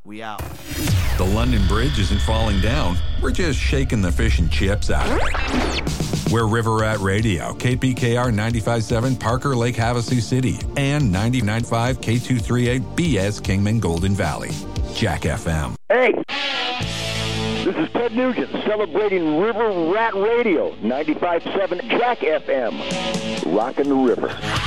We out. The London Bridge isn't falling down. We're just shaking the fish and chips out of it. We're River Rat Radio, KPKR 95.7 Parker Lake Havasu City, and 99.5 K238 BS Kingman Golden Valley. Jack FM. Hey, this is Ted Nugent celebrating River Rat Radio, 95.7 Jack FM. Rockin' the river.